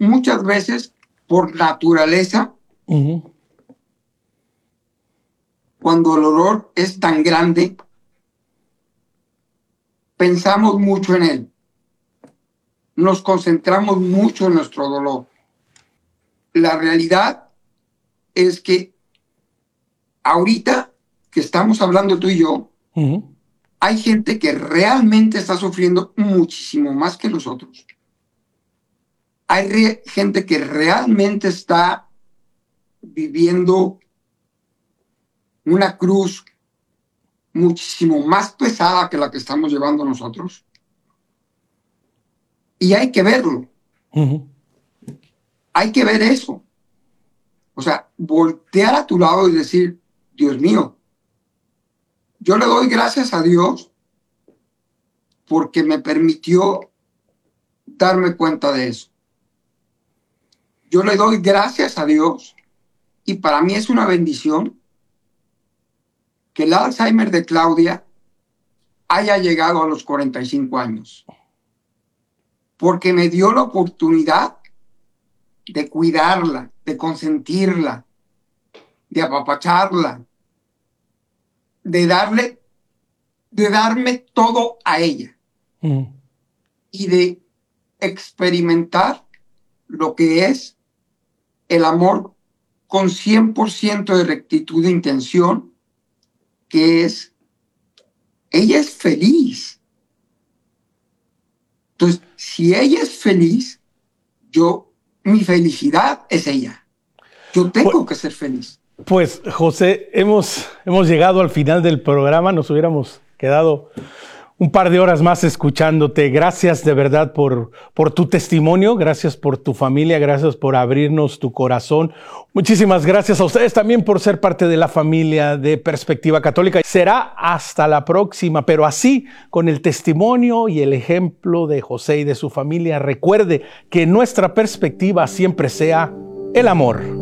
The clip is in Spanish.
muchas veces, por naturaleza, cuando el dolor es tan grande, pensamos mucho en él. Nos concentramos mucho en nuestro dolor. La realidad es que ahorita que estamos hablando tú y yo, hay gente que realmente está sufriendo muchísimo más que nosotros. Hay gente que realmente está viviendo una cruz muchísimo más pesada que la que estamos llevando nosotros. Y hay que verlo. Hay que ver eso. O sea, voltear a tu lado y decir, Dios mío, yo le doy gracias a Dios porque me permitió darme cuenta de eso. Yo le doy gracias a Dios y para mí es una bendición que el Alzheimer de Claudia haya llegado a los 45 años. Porque me dio la oportunidad de cuidarla, de consentirla, de apapacharla, de darme todo a ella y de experimentar lo que es el amor con 100% de rectitud de intención, que es, ella es feliz. Entonces, si ella es feliz, mi felicidad es ella. Yo tengo que ser feliz. Pues, José, hemos llegado al final del programa. Nos hubiéramos quedado un par de horas más escuchándote. Gracias de verdad por tu testimonio. Gracias por tu familia. Gracias por abrirnos tu corazón. Muchísimas gracias a ustedes también por ser parte de la familia de Perspectiva Católica. Será hasta la próxima, pero así, con el testimonio y el ejemplo de José y de su familia, recuerde que nuestra perspectiva siempre sea el amor.